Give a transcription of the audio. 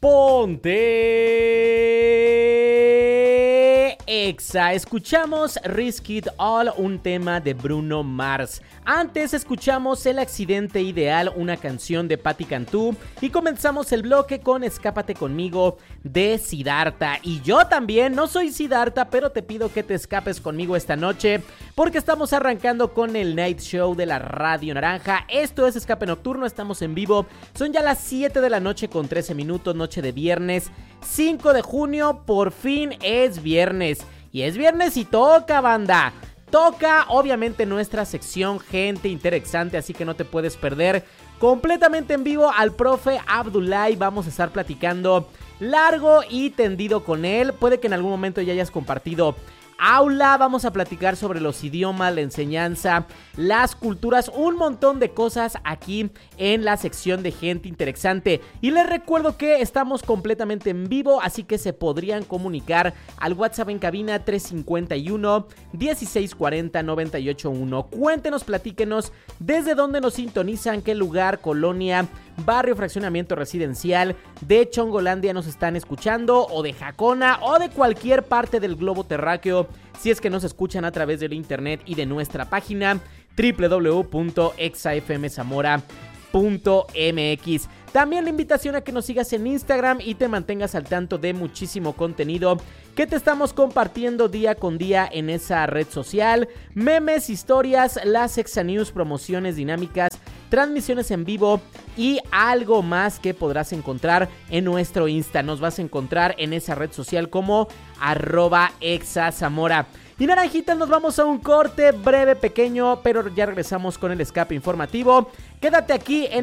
Ponte Exa. Escuchamos Risk It All, un tema de Bruno Mars. Antes escuchamos El Accidente Ideal, una canción de Patti Cantú. Y comenzamos el bloque con Escápate Conmigo de Siddhartha. Y yo también, no soy Siddhartha, pero te pido que te escapes conmigo esta noche, porque estamos arrancando con el Night Show de la Radio Naranja. Esto es Escape Nocturno, estamos en vivo. Son ya las 7 de la noche con 13 minutos, noche de viernes 5 de junio. Por fin es viernes. Y es viernes y toca, banda. Toca, obviamente, nuestra sección Gente Interesante, así que no te puedes perder completamente en vivo al profe Abdullahi. Vamos a estar platicando largo y tendido con él. Puede que en algún momento ya hayas compartido aula. Vamos a platicar sobre los idiomas, la enseñanza, las culturas, un montón de cosas aquí en la sección de Gente Interesante. Y les recuerdo que estamos completamente en vivo, así que se podrían comunicar al WhatsApp en cabina 351 1640 981. Cuéntenos, platíquenos desde dónde nos sintonizan, qué lugar, colonia, barrio, fraccionamiento residencial de Chongolandia nos están escuchando, o de Jacona, o de cualquier parte del globo terráqueo, si es que nos escuchan a través del internet y de nuestra página www.exafmzamora.mx. También la invitación a que nos sigas en Instagram y te mantengas al tanto de muchísimo contenido que te estamos compartiendo día con día en esa red social. Memes, historias, las Exa News, promociones dinámicas, transmisiones en vivo y algo más que podrás encontrar en nuestro Insta. Nos vas a encontrar en esa red social como @exazamora. Y Naranjita, nos vamos a un corte breve, pequeño, pero ya regresamos con el escape informativo. Quédate aquí en